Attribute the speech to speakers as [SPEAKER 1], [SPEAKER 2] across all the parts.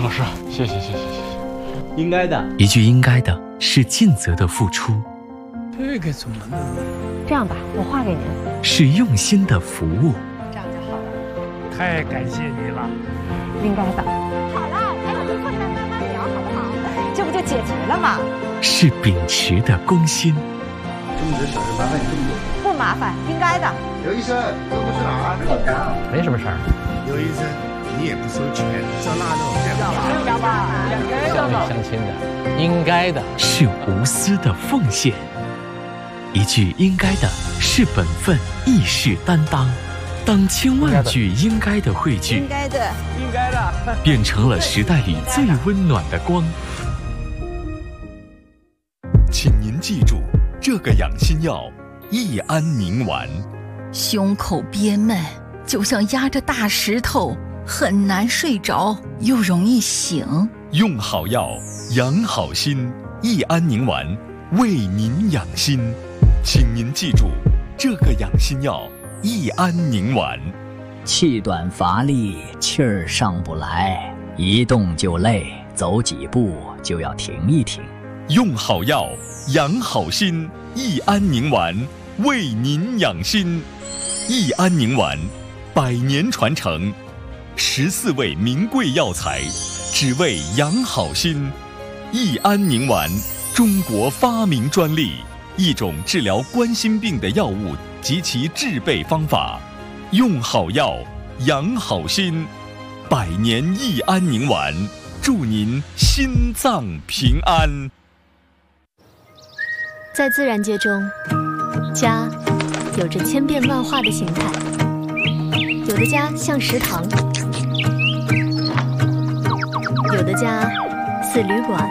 [SPEAKER 1] 老师，谢谢。
[SPEAKER 2] 应该的，
[SPEAKER 3] 一句应该的是尽责的付出，
[SPEAKER 4] 这个怎么弄？
[SPEAKER 5] 这样吧，我画给您。
[SPEAKER 3] 是用心的服务。
[SPEAKER 5] 这样就好了。
[SPEAKER 4] 太感谢你了。
[SPEAKER 5] 应该的。好了，咱们就坐下来慢慢聊，好不好？这不就解决了吗？
[SPEAKER 3] 是秉持的公心。
[SPEAKER 6] 中午的小事麻烦你这么做。
[SPEAKER 5] 不麻烦，应该的。
[SPEAKER 6] 刘医生，这不是哪儿？
[SPEAKER 1] 没什么事儿。
[SPEAKER 7] 刘医生，你也不收钱，照那弄。
[SPEAKER 5] 要吧，
[SPEAKER 1] 乡里乡亲的，应该的。
[SPEAKER 3] 是无私的奉献。一句应该的是本分，亦是担当。当千万句应该的汇聚，
[SPEAKER 5] 应该的，
[SPEAKER 3] 变成了时代里最温暖的光。
[SPEAKER 8] 请您记住，这个养心药益安宁丸。
[SPEAKER 9] 胸口憋闷，就像压着大石头，很难睡着，又容易醒。
[SPEAKER 8] 用好药，养好心，益安宁丸为您养心。请您记住，这个养心药益安宁丸。
[SPEAKER 2] 气短乏力，气儿上不来，一动就累，走几步就要停一停。
[SPEAKER 8] 用好药，养好心，益安宁丸为您养心。益安宁丸100年传承，14味名贵药材，只为养好心。益安宁丸，中国发明专利，一种治疗冠心病的药物及其制备方法。用好药，养好心，100年益安宁丸，祝您心脏平安。
[SPEAKER 10] 在自然界中，家有着千变万化的形态，有的家像食堂，有的家似旅馆，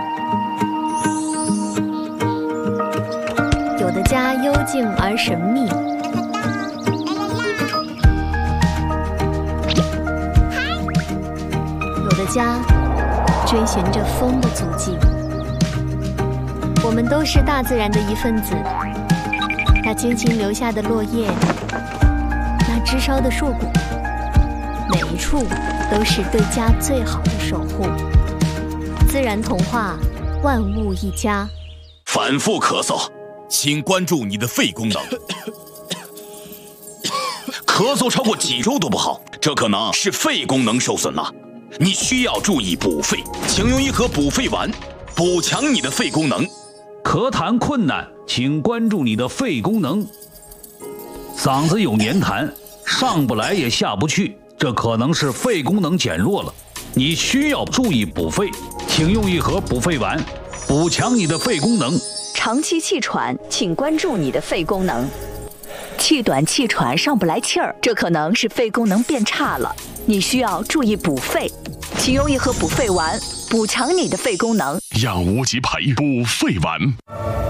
[SPEAKER 10] 有的家幽静而神秘，有的家追寻着风的足迹。我们都是大自然的一份子，那精心留下的落叶，那枝梢的硕果，每一处都是对家最好的守护。自然童话，万物一家。
[SPEAKER 11] 反复咳嗽，请关注你的肺功能。咳嗽超过几周都不好，这可能是肺功能受损了。你需要注意补肺，请用一盒补肺丸，补强你的肺功能。
[SPEAKER 12] 咳痰困难，请关注你的肺功能。嗓子有黏痰，上不来也下不去，这可能是肺功能减弱了。你需要注意补肺，请用一盒补肺丸，补强你的肺功能。
[SPEAKER 13] 长期气喘，请关注你的肺功能。气短气喘，上不来气儿，这可能是肺功能变差了。你需要注意补肺，请用一盒补肺丸，补强你的肺功能。
[SPEAKER 14] 养无极培补肺丸。